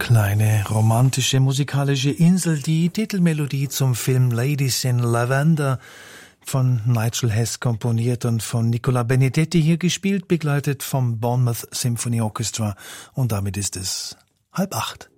Kleine romantische musikalische Insel, die Titelmelodie zum Film Ladies in Lavender von Nigel Hess komponiert und von Nicola Benedetti hier gespielt, begleitet vom Bournemouth Symphony Orchestra. Und damit ist es 7:30.